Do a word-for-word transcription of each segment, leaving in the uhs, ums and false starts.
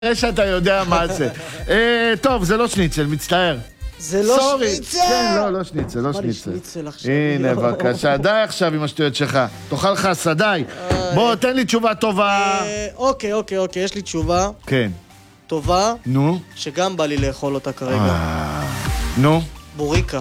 נראה שאתה יודע מה זה. טוב, זה לא שניצל, מצטער. זה לא שניצל! כן, לא, לא שניצל, לא שניצל. הנה, בבקשה, די עכשיו עם השטויות שלך. תאכל חסה, די. בוא, תן לי תשובה טובה. אוקיי, אוקיי, אוקיי, יש לי תשובה. כן. טובה. נו? שגם בא לי לאכול אותה כרגע. נו? בוריקה.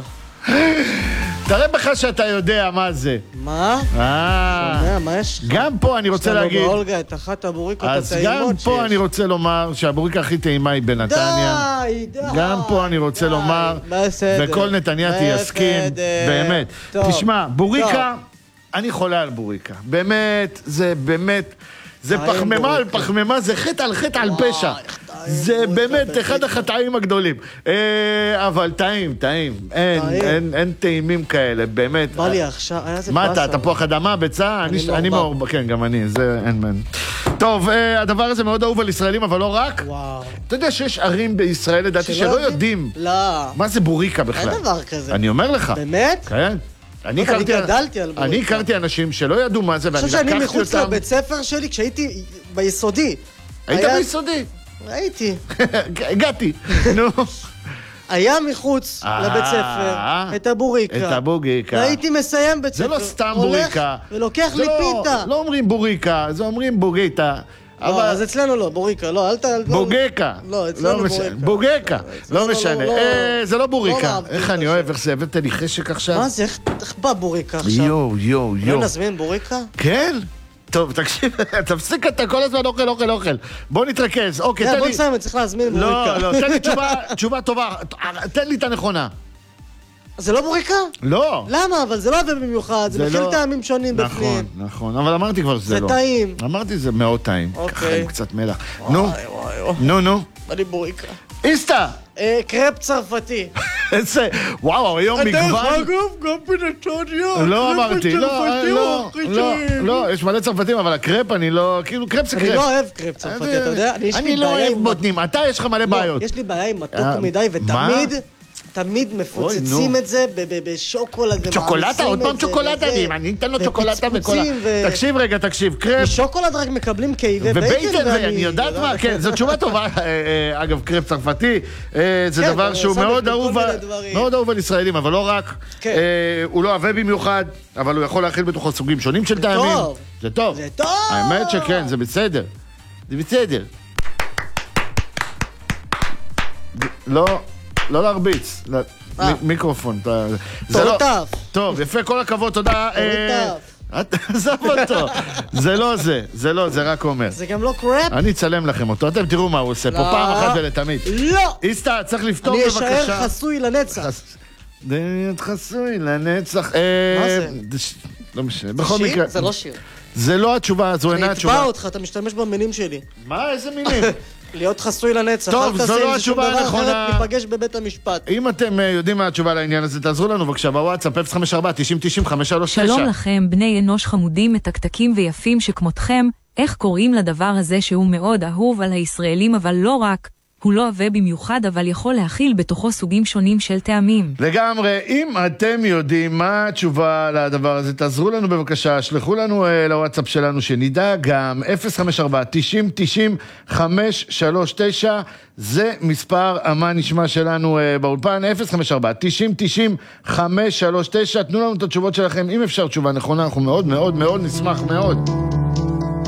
תראה בך שאתה יודע מה זה. מה? אה. שומע, מה יש? גם פה אני רוצה להגיד... יש לנו באולגה את אחת הבוריקות הטעימות שיש. אז גם פה אני רוצה לומר שהבוריקה הכי טעימה היא בנתניה. די, די. גם פה אני רוצה לומר, וכל נתניהתי יסכים, באמת. תשמע, בוריקה, אני חולה על בוריקה. באמת, זה באמת... זה פחמימה על פחמימה, זה חטא על חטא על פשע. זה באמת אחד החטאים הגדולים. אבל טעים, טעים. אין טעימים כאלה, באמת. בא לי עכשיו, מה אתה, תפוח אדמה, ביצה? אני מאור, כן, גם אני, זה אין מן. טוב, הדבר הזה מאוד אהוב על ישראלים, אבל לא רק. אתה יודע שיש ערים בישראל, לדעתי, שלא יודעים. לא. מה זה בוריקה בכלל? אין דבר כזה. אני אומר לך. באמת? כן. אני גדלתי על בוריקה. אני הכרתי אנשים שלא ידעו מה זה, ואני לקחתי אותם... אני חושב שאני מחוץ לבית ספר שלי, כשהייתי ביסודי. היית ביסודי? ראיתי. הגעתי. נו. היה מחוץ לבית ספר את הבוריקה. את הבוריקה. והייתי מסיים בית ספר. זה לא סתם בוריקה. ולוקח לי פיתה. לא אומרים בוריקה, זה אומרים בוריטה. לא, אז אצלנו לא, בוריקה, לא, אל ת... בוגקה. לא, אצלנו בוריקה. בוגקה, לא משנה. זה לא בוריקה. איך אני אוהב, איך זה, הבאת לי חשק עכשיו? מה זה, איך בא בוריקה עכשיו? יו, יו, יו. לא נזמין בוריקה? כן? טוב, תקשיב, תפסיק אתה כל הזמן אוכל, אוכל, אוכל. בוא נתרכז, אוקיי, תן לי... בוא נסיים, צריך להזמין בוריקה. לא, לא, תן לי תשובה טובה, תן לי את הנכונה. זה לא בוריקה? לא. למה? אבל זה לא עובד במיוחד, זה מכיל טעמים שונים בפנים. נכון, נכון, אבל אמרתי כבר שזה לא. זה טעים. אמרתי זה מאוד טעים. ככה עם קצת מלח. נו, וואי, נו, נו. בא לי בוריקה. איסטה! קרפ צרפתי. איזה, וואו, היום מגוון. אתה אגב, גם בנתניה. לא אמרתי, לא, לא, לא, לא, יש מלא צרפתים, אבל הקרפ אני לא, כאילו קרפ זה קרפ. אני לא אוהב קרפ צרפתי, אתה יודע? אני לא אוהב בוטנים, אתה יש לך מלא בעיות. יש לי בעיה עם מתוק מדי, ותמיד... תמיד מפוצצים את זה בשוקולד. צ'וקולטה? עוד פעם צ'וקולטה? אני אתן לו צ'וקולטה וקולה. תקשיב רגע, תקשיב, קרפ. משוקולד רק מקבלים כאבי בייטן. ואני יודעת מה, כן, זו תשובה טובה. אגב, קרפ צרפתי, זה דבר שהוא מאוד אהוב על ישראלים, אבל לא רק. הוא לא אוהב במיוחד, אבל הוא יכול להכיל בתוכו סוגים שונים של טעמים. זה טוב. זה טוב. האמת שכן, זה בסדר. זה בסדר. לא... לא להרביץ, מיקרופון. טוב. טוב, יפה, כל הכבוד, תודה. עזוב אותו. זה לא זה, זה לא, זה רק אומר. זה גם לא קראפ? אני אצלם לכם אותו, אתם תראו מה הוא עושה פה, פעם אחת ולתמיד. לא! איסטה, צריך לפתור בבקשה. אני אשאר חסוי לנצח. להיות חסוי לנצח. מה זה? לא משנה, בכל מקרה. זה לא שיר. זה לא התשובה, זו אינה התשובה. אני אתבע אותך, אתה משתמש במילים שלי. מה, איזה מילים? להיות חסוי לנצח. טוב, זו לא התשובה הנכונה. ניפגש בבית המשפט. אם אתם יודעים מה התשובה לעניין הזה, תעזרו לנו בבקשה בוואטסאפ אפס חמש ארבע תשעים תשעים חמש שלוש תשע. שלום לכם, בני אנוש חמודים, מתקתקים ויפים שכמותכם. איך קוראים לדבר הזה שהוא מאוד אהוב על הישראלים, אבל לא רק. הוא לא אוהב במיוחד, אבל יכול להכיל בתוכו סוגים שונים של טעמים. לגמרי, אם אתם יודעים מה התשובה לדבר הזה, תעזרו לנו בבקשה, שלחו לנו אה, לוואטסאפ שלנו שנדע גם אפס חמש ארבע תשעים תשעים חמש שלוש תשע, זה מספר המה נשמע שלנו אה, באולפן, אפס חמש ארבע תשעים תשעים חמש שלוש תשע, תנו לנו את התשובות שלכם, אם אפשר תשובה נכונה, אנחנו מאוד מאוד מאוד נשמח מאוד.